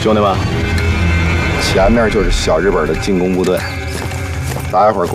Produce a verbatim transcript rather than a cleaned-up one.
兄弟们，前面就是小日本的进攻部队，大家伙儿。